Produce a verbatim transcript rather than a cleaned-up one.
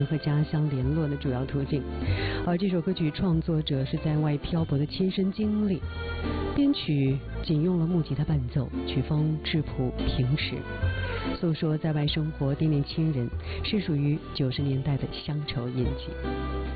和家乡联络的主要途径。而这首歌曲创作者是在外漂泊的亲身经历，编曲仅用了木吉他伴奏，曲风质朴平实，诉说在外生活惦念亲人，是属于九十年代的乡愁印记。